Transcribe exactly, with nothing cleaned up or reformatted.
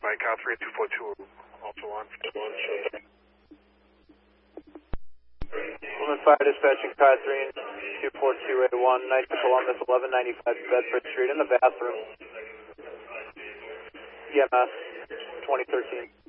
by Cal three two four two, also on. Woman Fire dispatching Car three two four two A one, Night to Columbus, eleven ninety-five Bedford Street, in the bathroom. E M S twenty thirteen.